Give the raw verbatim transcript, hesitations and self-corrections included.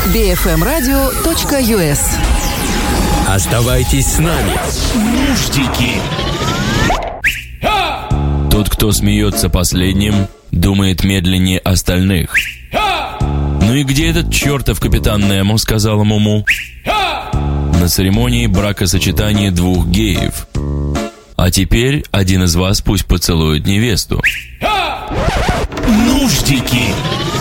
би эф эм радио точка ю эс. Оставайтесь с нами. Нуждики. Тот, кто смеется последним, думает медленнее остальных. «Ну и где этот чертов капитан Немо?» — сказала Муму. На церемонии бракосочетания двух геев. А теперь один из вас пусть поцелует невесту. Нуждики.